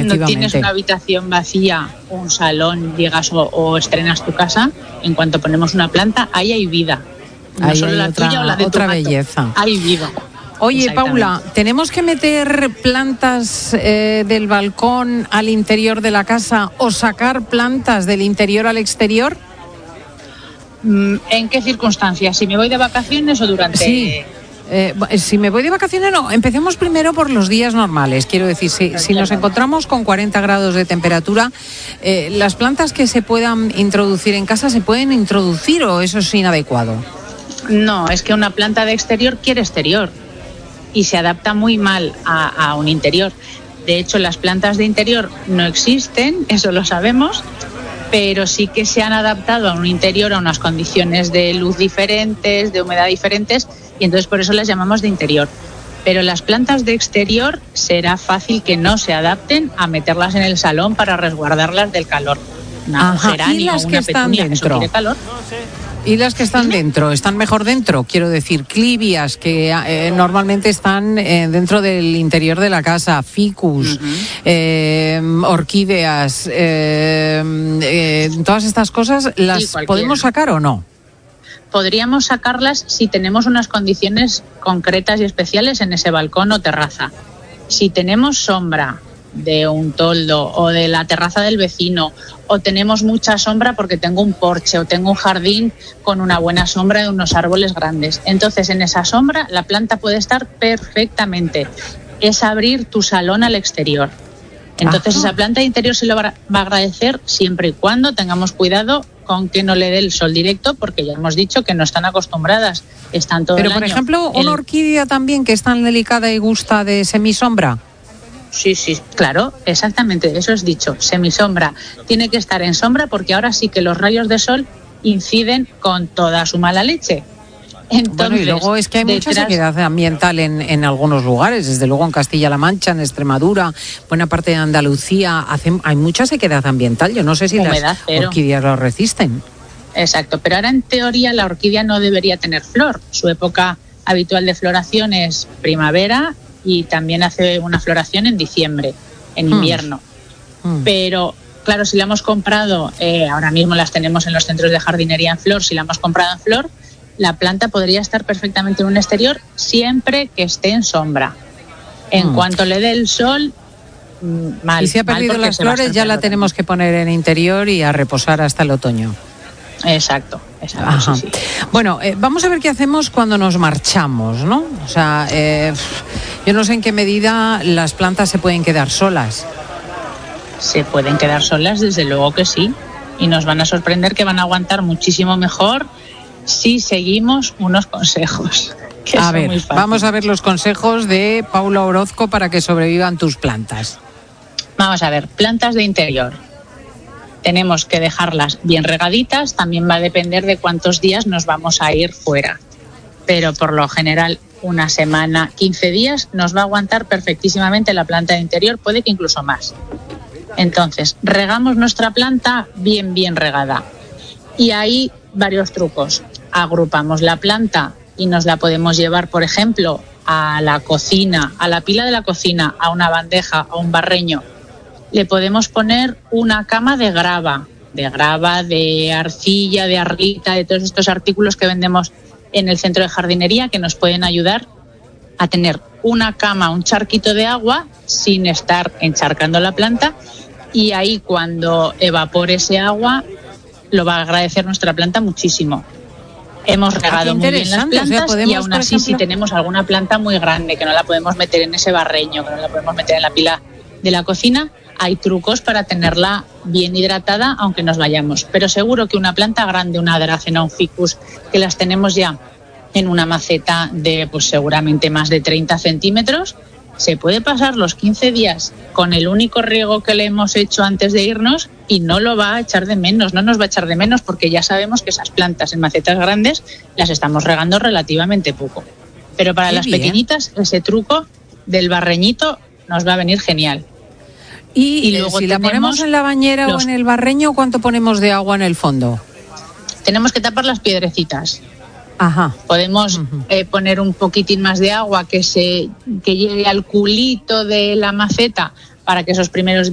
Cuando tienes una habitación vacía, un salón, llegas o estrenas tu casa, en cuanto ponemos una planta, ahí hay vida. No ahí solo hay la tuya o la de otra tu gato. belleza. Hay vida. Oye, Paula, ¿tenemos que meter plantas del balcón al interior de la casa o sacar plantas del interior al exterior? ¿En qué circunstancias? ¿Si me voy de vacaciones o durante...? Sí. Si me voy de vacaciones, no. Empecemos primero por los días normales. Quiero decir, si nos encontramos con 40 grados de temperatura, ¿las plantas que se puedan introducir en casa se pueden introducir o eso es inadecuado? No, es que una planta de exterior quiere exterior y se adapta muy mal a un interior. De hecho, las plantas de interior no existen, eso lo sabemos, pero sí que se han adaptado a un interior, a unas condiciones de luz diferentes, de humedad diferentes, y entonces por eso las llamamos de interior. Pero las plantas de exterior será fácil que no se adapten a meterlas en el salón para resguardarlas del calor. Una geranio o una petunia, eso quiere calor. ¿Y las que están dentro? ¿Están mejor dentro? Quiero decir, clivias que normalmente están dentro del interior de la casa, ficus, orquídeas, todas estas cosas, ¿las podemos sacar o no? Podríamos sacarlas si tenemos unas condiciones concretas y especiales en ese balcón o terraza. Si tenemos sombra de un toldo o de la terraza del vecino, o tenemos mucha sombra porque tengo un porche o tengo un jardín con una buena sombra de unos árboles grandes, entonces en esa sombra la planta puede estar perfectamente. Es abrir tu salón al exterior. Entonces esa planta de interior se lo va a agradecer siempre y cuando tengamos cuidado con que no le dé el sol directo, porque ya hemos dicho que no están acostumbradas, están todo el año. Pero por ejemplo, una orquídea también que es tan delicada y gusta de semisombra. Sí, claro, exactamente, eso es dicho, semisombra. Tiene que estar en sombra porque ahora sí que los rayos de sol inciden con toda su mala leche. Entonces, bueno, y luego es que hay mucha sequedad ambiental en algunos lugares, desde luego en Castilla-La Mancha, en Extremadura, buena parte de Andalucía, hay mucha sequedad ambiental. Yo no sé si las orquídeas lo resisten. Exacto, pero ahora en teoría la orquídea no debería tener flor. Su época habitual de floración es primavera y también hace una floración en diciembre, en invierno. Pero claro, si la hemos comprado, ahora mismo las tenemos en los centros de jardinería en flor, si la hemos comprado en flor, la planta podría estar perfectamente en un exterior siempre que esté en sombra. En cuanto le dé el sol, mal. Y si ha perdido las flores, ya la tenemos que poner en interior y a reposar hasta el otoño. Exacto. Sí. Bueno, vamos a ver qué hacemos cuando nos marchamos, ¿no? O sea, yo no sé en qué medida las plantas se pueden quedar solas. Se pueden quedar solas, desde luego que sí. Y nos van a sorprender que van a aguantar muchísimo mejor si seguimos unos consejos. A ver, vamos a ver los consejos de Paula Orozco para que sobrevivan tus plantas. Vamos a ver, plantas de interior. Tenemos que dejarlas bien regaditas, también va a depender de cuántos días nos vamos a ir fuera. Pero por lo general, una semana, 15 días, nos va a aguantar perfectísimamente la planta de interior, puede que incluso más. Entonces, regamos nuestra planta bien regada. Y hay varios trucos. Agrupamos la planta y nos la podemos llevar, por ejemplo, a la cocina, a la pila de la cocina, a una bandeja, a un barreño. Le podemos poner una cama de grava, de arcilla, de arlita, de todos estos artículos que vendemos en el centro de jardinería que nos pueden ayudar a tener una cama, un charquito de agua sin estar encharcando la planta, y ahí cuando evapore ese agua lo va a agradecer nuestra planta muchísimo. Hemos regado muy bien las plantas, y aún así, si tenemos alguna planta muy grande que no la podemos meter en ese barreño, que no la podemos meter en la pila de la cocina, hay trucos para tenerla bien hidratada aunque nos vayamos. Pero seguro que una planta grande, una dracena, un ficus, que las tenemos ya en una maceta de pues seguramente más de 30 centímetros, se puede pasar los 15 días con el único riego que le hemos hecho antes de irnos y no lo va a echar de menos, no nos va a echar de menos, porque ya sabemos que esas plantas en macetas grandes las estamos regando relativamente poco. Pero para las pequeñitas, ese truco del barreñito nos va a venir genial. Y luego si la ponemos en la bañera o en el barreño, ¿cuánto ponemos de agua en el fondo? Tenemos que tapar las piedrecitas. Ajá. Podemos poner un poquitín más de agua que llegue al culito de la maceta para que esos primeros